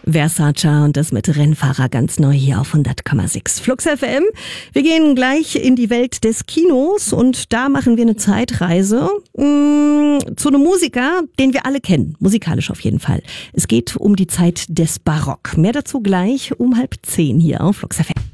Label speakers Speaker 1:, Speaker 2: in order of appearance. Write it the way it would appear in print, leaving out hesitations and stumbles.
Speaker 1: Versace und das mit Rennfahrer ganz neu hier auf 100,6 Flux FM. Wir gehen gleich in die Welt des Kinos und da machen wir eine Zeitreise zu einem Musiker, den wir alle kennen, musikalisch auf jeden Fall. Es geht um die Zeit des Barock. Mehr dazu gleich um 9:30 hier auf Flux FM.